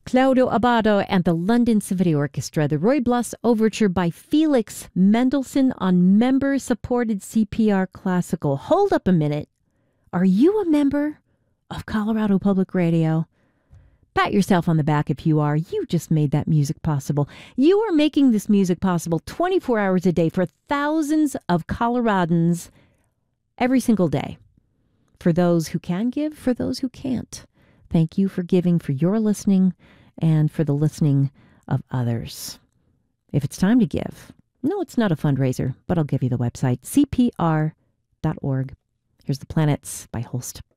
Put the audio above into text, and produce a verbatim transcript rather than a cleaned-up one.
Claudio Abbado and the London Symphony Orchestra, the Roy Bluss Overture by Felix Mendelssohn on member-supported C P R Classical. Hold up a minute. Are you a member of Colorado Public Radio? Pat yourself on the back if you are. You just made that music possible. You are making this music possible twenty-four hours a day for thousands of Coloradans every single day. For those who can give, for those who can't. Thank you for giving, for your listening, and for the listening of others. If it's time to give, no, it's not a fundraiser, but I'll give you the website, c p r dot org. Here's The Planets by Holst.